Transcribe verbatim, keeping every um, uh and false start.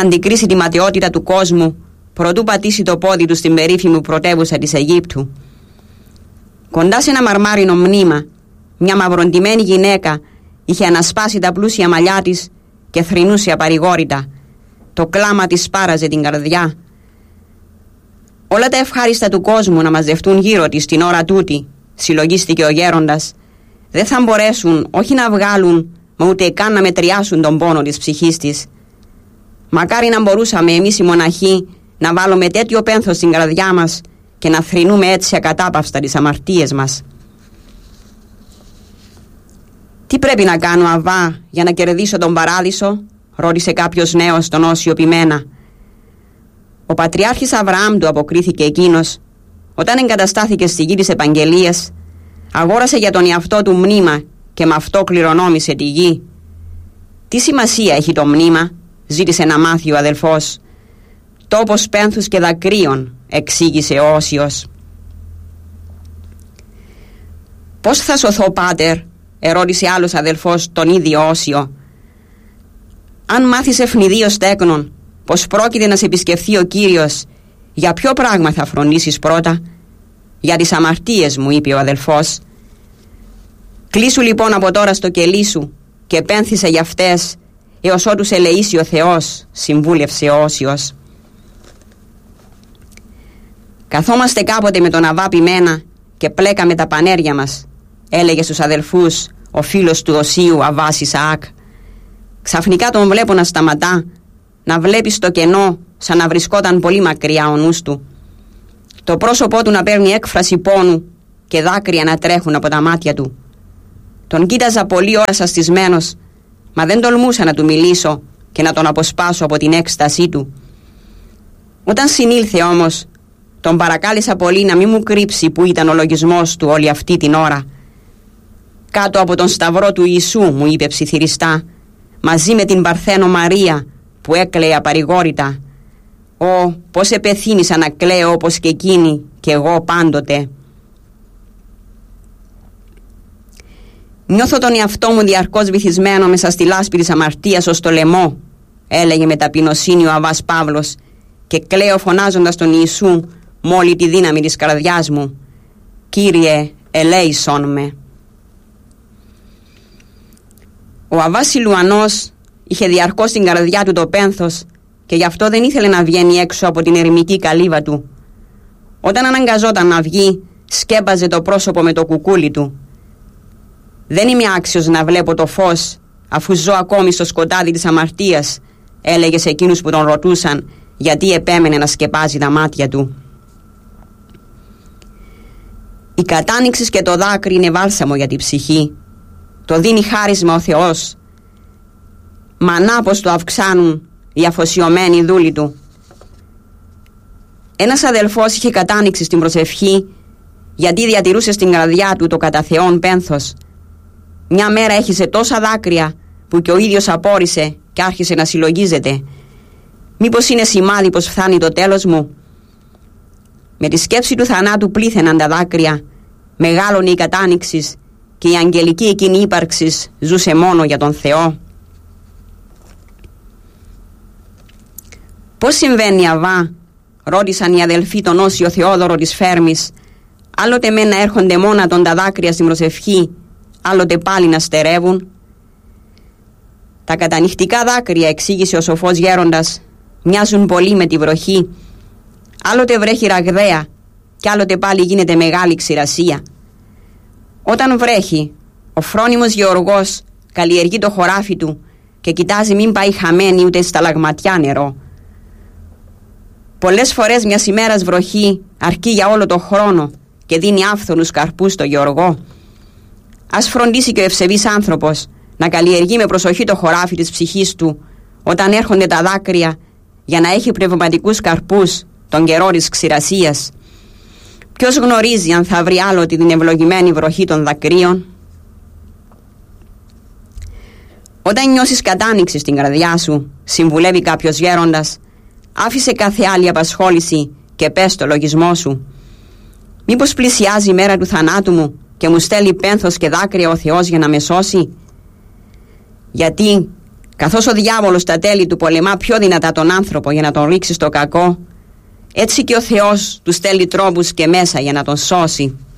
αντικρίσει τη ματαιότητα του κόσμου προτού πατήσει το πόδι του στην περίφημη πρωτεύουσα της Αιγύπτου. Κοντά σε ένα μαρμάρινο μνήμα, μια μαυροντημένη γυναίκα είχε ανασπάσει τα πλούσια μαλλιά της και θρηνούσε απαρηγόρητα. Το κλάμα της σπάραζε την καρδιά. Όλα τα ευχάριστα του κόσμου να μαζευτούν γύρω της την ώρα τούτη, συλλογίστηκε ο γέροντας, δεν θα μπορέσουν όχι να βγάλουν, μα ούτε καν να μετριάσουν τον πόνο της ψυχής της. Μακάρι να μπορούσαμε εμείς οι μοναχοί να βάλουμε τέτοιο πένθος στην καρδιά μας και να θρηνούμε έτσι ακατάπαυστα τις αμαρτίες μας. «Τι πρέπει να κάνω, Αβά, για να κερδίσω τον παράδεισο?» ρώτησε κάποιος νέος τον Όσιο ποιμένα. Ο πατριάρχης Αβραάμ, του αποκρίθηκε εκείνος, όταν εγκαταστάθηκε στη γη της επαγγελίας, αγόρασε για τον εαυτό του μνήμα και με αυτό κληρονόμησε τη γη. «Τι σημασία έχει το μνήμα?» ζήτησε να μάθει ο αδελφός. «Τόπος πένθους και δακρύων», εξήγησε ο Όσιος. «Πώς θα σωθώ, πάτερ?» ερώτησε άλλος αδελφός τον ίδιο Όσιο. «Αν μάθεις ευνηδίως τέκνον πως πρόκειται να σε επισκεφθεί ο Κύριος, για ποιο πράγμα θα φρονήσεις πρώτα?» «Για τις αμαρτίες μου», είπε ο αδελφός. «Κλείσου λοιπόν από τώρα στο κελί σου και πένθησε για αυτές έως ότου σε ελεήσει ο Θεός», συμβούλευσε ο Όσιος. «Καθόμαστε κάποτε με τον Αβά ποιμένα και πλέκαμε τα πανέρια μας», έλεγε στους αδελφούς ο φίλος του Οσίου, Αβάς Ισαάκ. «Ξαφνικά τον βλέπω να σταματά, να βλέπει στο κενό σαν να βρισκόταν πολύ μακριά ο νους του. Το πρόσωπό του να παίρνει έκφραση πόνου και δάκρυα να τρέχουν από τα μάτια του. Τον κοίταζα πολλή ώρα σαστισμένος, μα δεν τολμούσα να του μιλήσω και να τον αποσπάσω από την έκστασή του. Όταν συνήλθε όμως, τον παρακάλεσα πολύ να μην μου κρύψει που ήταν ο λογισμός του όλη αυτή την ώρα. «Κάτω από τον σταυρό του Ιησού», μου είπε ψιθυριστά, μαζί με την Παρθένο Μαρία που έκλαιε απαρηγόρητα. «Ω, πως επεθύμησα να κλαίω όπως και εκείνη και εγώ πάντοτε». «Νιώθω τον εαυτό μου διαρκώς βυθισμένο μέσα στη λάσπη της αμαρτίας ως το λαιμό», έλεγε με ταπεινοσύνη ο Αβάς Παύλος, «και κλαίω φωνάζοντας τον Ιησού με όλη τη δύναμη της καρδιάς μου. Κύριε, ελέησον με». Ο Αβάς Σιλουανός είχε διαρκώς στην καρδιά του το πένθος και γι' αυτό δεν ήθελε να βγαίνει έξω από την ερημική καλύβα του. Όταν αναγκαζόταν να βγει, σκέπαζε το πρόσωπο με το κουκούλι του. «Δεν είμαι άξιος να βλέπω το φως αφού ζω ακόμη στο σκοτάδι της αμαρτίας», έλεγε σε εκείνους που τον ρωτούσαν γιατί επέμενε να σκεπάζει τα μάτια του. Η κατάνοιξη και το δάκρυ είναι βάλσαμο για την ψυχή. Το δίνει χάρισμα ο Θεός. Μανά πως το αυξάνουν οι αφοσιωμένοι δούλοι του. Ένας αδελφός είχε κατάνοιξη στην προσευχή γιατί διατηρούσε στην καρδιά του το κατά Θεόν πένθος. Μια μέρα έχισε τόσα δάκρυα που και ο ίδιος απόρρισε και άρχισε να συλλογίζεται. «Μήπως είναι σημάδι πως φτάνει το τέλος μου?» Με τη σκέψη του θανάτου πλήθαιναν τα δάκρυα, μεγάλωνε η κατάνοιξη και η αγγελική εκείνη ύπαρξη ζούσε μόνο για τον Θεό. «Πώς συμβαίνει, Αβά?» ρώτησαν οι αδελφοί τον Όσιο Θεόδωρο της Φέρμης. «Άλλοτε μεν να έρχονται μόνα τον τα δάκρυα στην προσευχή, άλλοτε πάλι να στερεύουν». «Τα κατανυχτικά δάκρυα», εξήγησε ο σοφός γέροντας, «μοιάζουν πολύ με τη βροχή. Άλλοτε βρέχει ραγδαία και άλλοτε πάλι γίνεται μεγάλη ξηρασία. Όταν βρέχει, ο φρόνιμος γεωργός καλλιεργεί το χωράφι του και κοιτάζει μην πάει χαμένη ούτε στα λαγματιά νερό. Πολλές φορές μιας ημέρας βροχή αρκεί για όλο το χρόνο και δίνει άφθονους καρπούς στο γεωργό. Ας φροντίσει και ο ευσεβής άνθρωπος να καλλιεργεί με προσοχή το χωράφι της ψυχής του όταν έρχονται τα δάκρυα, για να έχει πνευματικούς καρπούς τον καιρό της ξηρασίας. Ποιος γνωρίζει αν θα βρει άλλοτε την ευλογημένη βροχή των δακρύων? Όταν νιώσεις κατάνοιξη στην καρδιά σου, συμβουλεύει κάποιος γέροντας, άφησε κάθε άλλη απασχόληση και πες το λογισμό σου. Μήπως πλησιάζει η μέρα του θανάτου μου και μου στέλνει πένθος και δάκρυα ο Θεός για να με σώσει? Γιατί Καθώς ο διάβολος στα τέλη του πολεμά πιο δυνατά τον άνθρωπο για να τον ρίξει στο κακό, έτσι και ο Θεός του στέλνει τρόπους και μέσα για να τον σώσει.